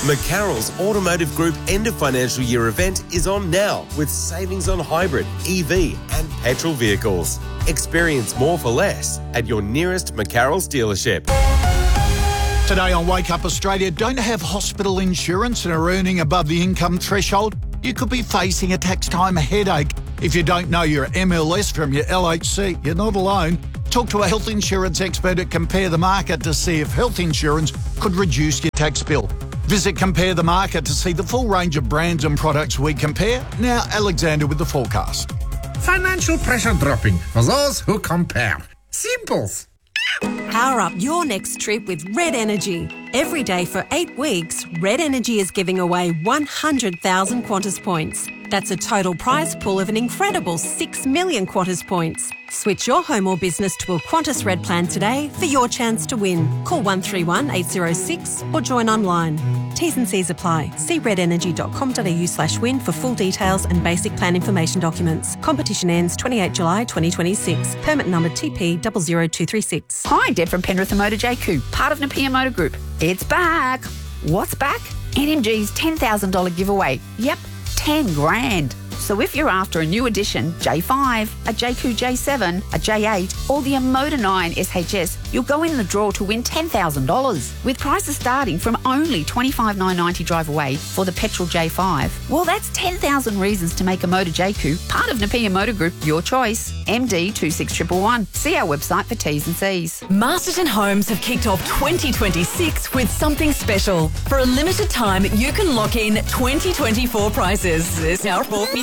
McCarroll's Automotive Group end of financial year event is on now with savings on hybrid, EV and petrol vehicles. Experience more for less at your nearest McCarroll's dealership. Today on Wake Up Australia, don't have hospital insurance and are earning above the income threshold? You could be facing a tax time headache. If you don't know your MLS from your LHC, you're not alone. Talk to a health insurance expert at Compare the Market to see if health insurance could reduce your tax bill. Visit Compare the Market to see the full range of brands and products we compare. Now, Alexander with the forecast. Financial pressure dropping for those who compare. Simples. Power up your next trip with Red Energy. Every day for 8 weeks, Red Energy is giving away 100,000 Qantas points. That's a total prize pool of an incredible 6 million Qantas points. Switch your home or business to a Qantas Red plan today for your chance to win. Call 131 806 or join online. T's and C's apply. See redenergy.com.au/win for full details and basic plan information documents. Competition ends 28 July 2026. Permit number TP 00236. Hi, Deb from Penrith and Motor JQ, part of Napier Motor Group. It's back. What's back? NMG's $10,000 giveaway. Yep, 10 grand. So if you're after a new edition J5, a JQ J7, a J8 or the Emoda 9 SHS, you'll go in the draw to win $10,000. With prices starting from only $25,990 drive away for the petrol J5. Well, that's 10,000 reasons to make a Motor JQ part of Napier Motor Group your choice. MD 26111. See our website for T's and C's. Masterton Homes have kicked off 2026 with something special. For a limited time, you can lock in 2024 prices. There's now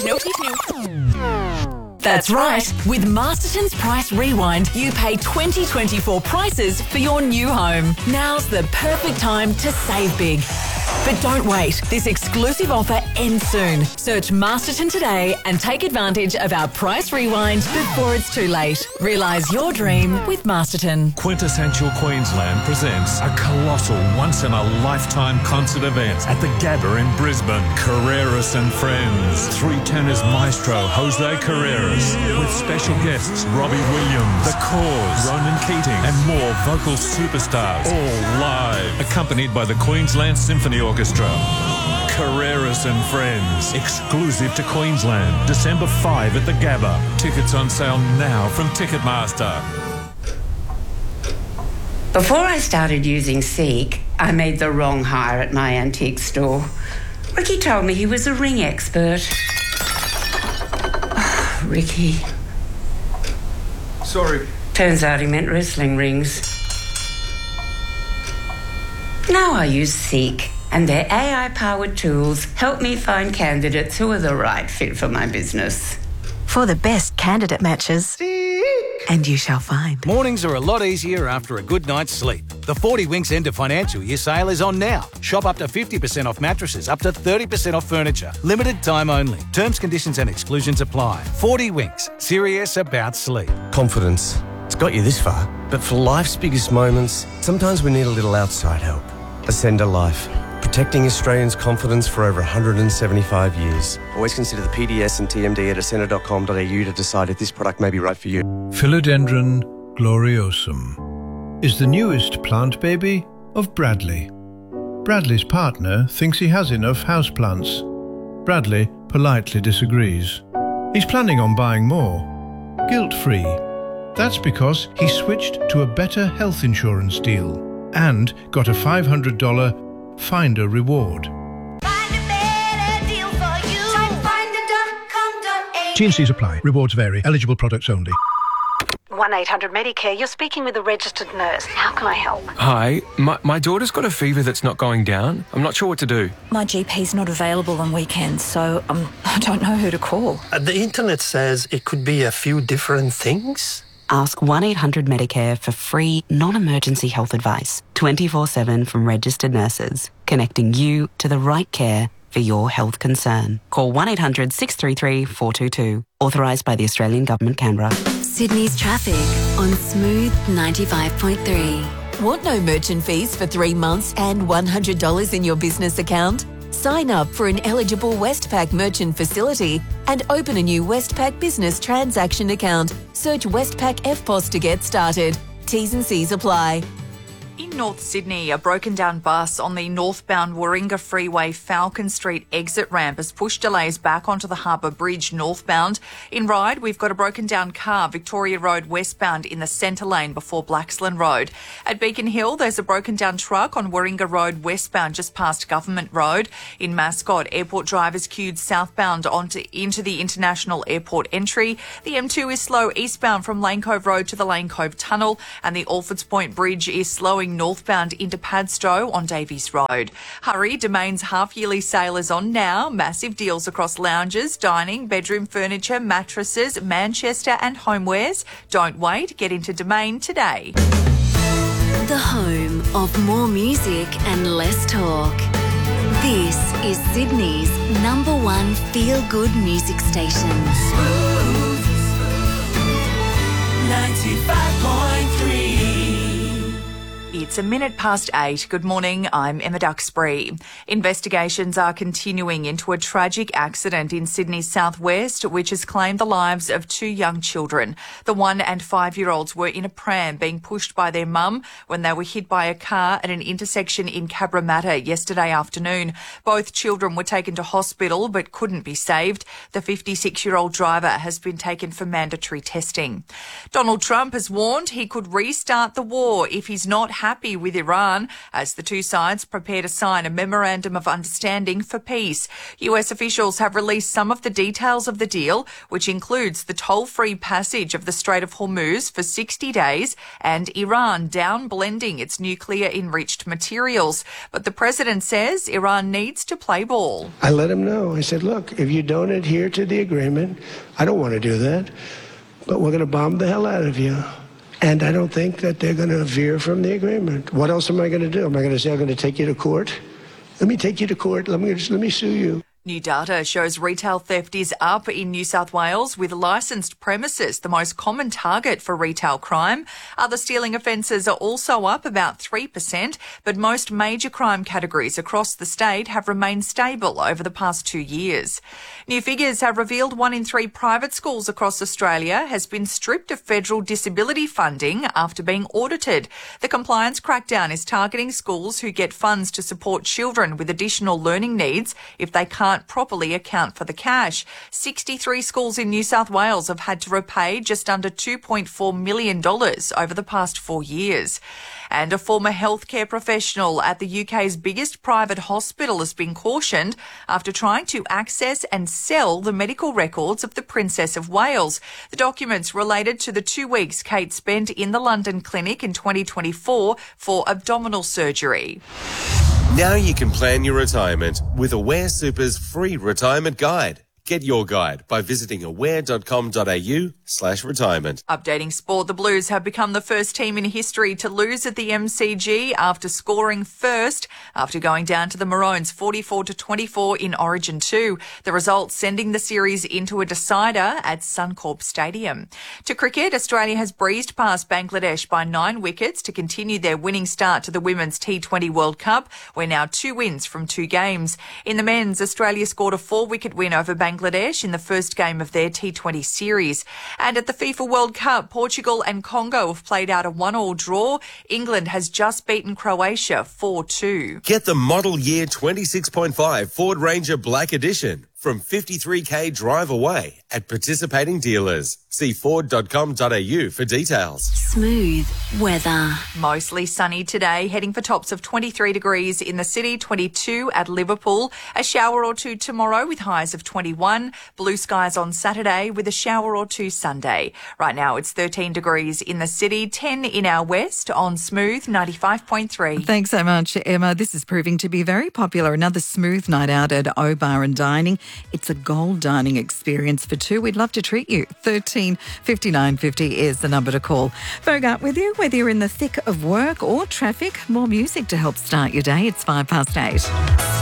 That's right. With Masterton's Price Rewind, you pay 2024 prices for your new home. Now's the perfect time to save big. But don't wait. This exclusive offer ends soon. Search Masterton today and take advantage of our Price Rewind before it's too late. Realise your dream with Masterton. Quintessential Queensland presents a colossal once-in-a-lifetime concert event at the Gabba in Brisbane. Carreras and Friends. Three tenors maestro Jose Carreras with special guests Robbie Williams, The Cause, Ronan Keating and more vocal superstars, all live, accompanied by the Queensland Symphony Orchestra. Carreras and Friends, exclusive to Queensland, December 5 at the Gabba. Tickets on sale now from Ticketmaster. Before I started using Seek, I made the wrong hire at my antique store. Ricky told me he was a ring expert. Oh, Ricky. Sorry. Turns out he meant wrestling rings. Now I use Seek, and their AI-powered tools help me find candidates who are the right fit for my business. For the best candidate matches. Seek. And you shall find. Mornings are a lot easier after a good night's sleep. The 40 Winks end of financial year sale is on now. Shop up to 50% off mattresses, up to 30% off furniture. Limited time only. Terms, conditions and exclusions apply. 40 Winks. Serious about sleep. Confidence. It's got you this far. But for life's biggest moments, sometimes we need a little outside help. Ascender Life. Protecting Australians' confidence for over 175 years. Always consider the PDS and TMD at ascender.com.au to decide if this product may be right for you. Philodendron gloriosum is the newest plant baby of Bradley. Bradley's partner thinks he has enough houseplants. Bradley politely disagrees. He's planning on buying more. Guilt-free. That's because he switched to a better health insurance deal and got a $500 Finder reward. T&Cs apply. Rewards vary. Eligible products only. 1-800-Medicare. You're speaking with a registered nurse. How can I help? Hi, my daughter's got a fever that's not going down. I'm not sure what to do. My GP's not available on weekends, so I don't know who to call. The internet says it could be a few different things. Ask 1-800-Medicare for free, non-emergency health advice, 24/7 from registered nurses, connecting you to the right care for your health concern. Call 1-800-633-422. Authorised by the Australian Government, Canberra. Sydney's traffic on Smooth 95.3. Want no merchant fees for 3 months and $100 in your business account? Sign up for an eligible Westpac merchant facility and open a new Westpac business transaction account. Search Westpac EFTPOS to get started. T's and C's apply. In North Sydney, a broken down bus on the northbound Warringah Freeway Falcon Street exit ramp has pushed delays back onto the Harbour Bridge northbound. In Ryde, we've got a broken down car, Victoria Road westbound in the centre lane before Blaxland Road. At Beacon Hill, there's a broken down truck on Warringah Road westbound just past Government Road. In Mascot, airport drivers queued southbound into the International Airport entry. The M2 is slow eastbound from Lane Cove Road to the Lane Cove Tunnel, and the Alfords Point Bridge is slowing northbound into Padstow on Davies Road. Hurry, Domain's half-yearly sale is on now. Massive deals across lounges, dining, bedroom furniture, mattresses, Manchester and homewares. Don't wait, get into Domain today. The home of more music and less talk. This is Sydney's #1 feel-good music station. 95.3. It's 8:01. Good morning, I'm Emma Duxbury. Investigations are continuing into a tragic accident in Sydney's southwest, which has claimed the lives of 2 young children. The 1- and 5-year-olds were in a pram being pushed by their mum when they were hit by a car at an intersection in Cabramatta yesterday afternoon. Both children were taken to hospital but couldn't be saved. The 56-year-old driver has been taken for mandatory testing. Donald Trump has warned he could restart the war if he's not happy with Iran, as the two sides prepare to sign a memorandum of understanding for peace. US officials have released some of the details of the deal, which includes the toll-free passage of the Strait of Hormuz for 60 days and Iran down-blending its nuclear-enriched materials. But the president says Iran needs to play ball. I let him know. I said, look, if you don't adhere to the agreement, I don't want to do that, but we're going to bomb the hell out of you. And I don't think that they're going to veer from the agreement. What else am I going to do? Am I going to say I'm going to take you to court? Let me take you to court. Let me sue you. New data shows retail theft is up in New South Wales, with licensed premises the most common target for retail crime. Other stealing offences are also up about 3%, but most major crime categories across the state have remained stable over the past 2 years. New figures have revealed 1 in 3 private schools across Australia has been stripped of federal disability funding after being audited. The compliance crackdown is targeting schools who get funds to support children with additional learning needs if they can't properly account for the cash. 63 schools in New South Wales have had to repay just under $2.4 million over the past 4 years. And a former healthcare professional at the UK's biggest private hospital has been cautioned after trying to access and sell the medical records of the Princess of Wales. The documents related to the 2 weeks Kate spent in the London clinic in 2024 for abdominal surgery. Now you can plan your retirement with Aware Super's free retirement guide. Get your guide by visiting aware.com.au/retirement. Updating sport, the Blues have become the first team in history to lose at the MCG after scoring first after going down to the Maroons 44-24 in Origin 2. The result sending the series into a decider at Suncorp Stadium. To cricket, Australia has breezed past Bangladesh by 9 wickets to continue their winning start to the Women's T20 World Cup. We're now 2 wins from 2 games. In the men's, Australia scored a 4-wicket win over Bangladesh in the first game of their T20 series. And at the FIFA World Cup, Portugal and Congo have played out a 1-1 draw. England has just beaten Croatia 4-2. Get the model year 26.5 Ford Ranger Black Edition from 53k drive away at participating dealers. See Ford.com.au for details. Smooth weather. Mostly sunny today, heading for tops of 23 degrees in the city, 22 at Liverpool. A shower or 2 tomorrow with highs of 21. Blue skies on Saturday with a shower or 2 Sunday. Right now it's 13 degrees in the city, 10 in our west on Smooth 95.3. Thanks so much, Emma. This is proving to be very popular. Another smooth night out at O Bar and Dining. It's a gold dining experience for 2. We'd love to treat you. 13 59 50 is the number to call. Bogart with you, whether you're in the thick of work or traffic. More music to help start your day. It's 8:05.